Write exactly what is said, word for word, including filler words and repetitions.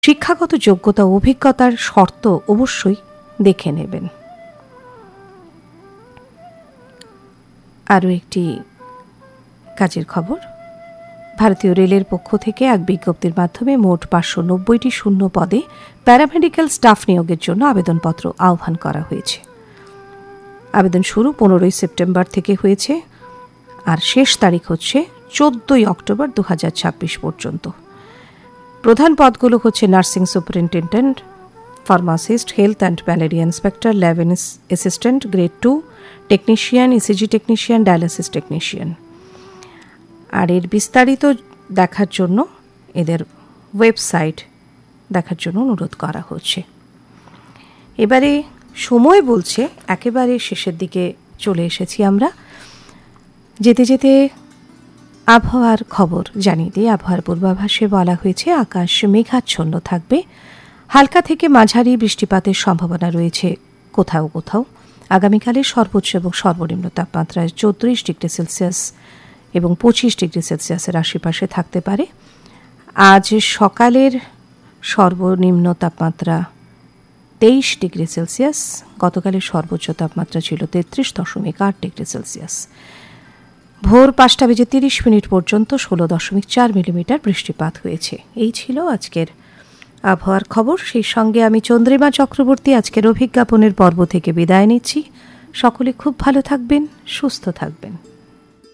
শিক্ষাগত যোগ্যতা ও অভিজ্ঞতার শর্ত অবশ্যই দেখে নেবেন। আরও একটি কাজের খবর, ভারতীয় রেলের পক্ষ থেকে এক বিজ্ঞপ্তির মাধ্যমে মোট পাঁচশো নব্বইটি শূন্য পদে প্যারামেডিক্যাল স্টাফ নিয়োগের জন্য আবেদনপত্র আহ্বান করা হয়েছে। আবেদন শুরু পনেরোই সেপ্টেম্বর থেকে হয়েছে, আর শেষ তারিখ হচ্ছে চোদ্দই অক্টোবর দু হাজার ছাব্বিশ পর্যন্ত। প্রধান পদগুলো হচ্ছে nursing superintendent, pharmacist, health and malaria inspector, lab assistant grade two, technician, ECG technician, dialysis technician. আর এর বিস্তারিত দেখার জন্য এদের ওয়েবসাইট দেখার জন্য অনুরোধ করা হচ্ছে। এবারে সময় বলছে একেবারে শেষের দিকে চলে এসেছি আমরা। যেতে যেতে আবহাওয়ার খবর জানিয়ে দিই। আবহাওয়ার পূর্বাভাসে বলা হয়েছে আকাশ মেঘাচ্ছন্ন থাকবে, হালকা থেকে মাঝারি বৃষ্টিপাতের সম্ভাবনা রয়েছে কোথাও কোথাও। আগামীকালের সর্বোচ্চ এবং সর্বনিম্ন তাপমাত্রায় চৌত্রিশ ডিগ্রি সেলসিয়াস এবং পঁচিশ ডিগ্রি সেলসিয়াসের আশেপাশে থাকতে পারে। আজ সকালের সর্বনিম্ন তাপমাত্রা তেইশ ডিগ্রি সেলসিয়াস, গতকালের সর্বোচ্চ তাপমাত্রা ছিল তেত্রিশ দশমিক আট ডিগ্রি সেলসিয়াস। ভোর পাঁচটা বেজে তিরিশ মিনিট পর্যন্ত ষোলো দশমিক চার মিলিমিটার বৃষ্টিপাত হয়েছে। এই ছিল আজকের আবহাওয়ার খবর। সেই সঙ্গে আমি চন্দ্রিমা চক্রবর্তী আজকের অভিজ্ঞাপনের পর্ব থেকে বিদায় নিচ্ছি। সকলে খুব ভালো থাকবেন, সুস্থ থাকবেন।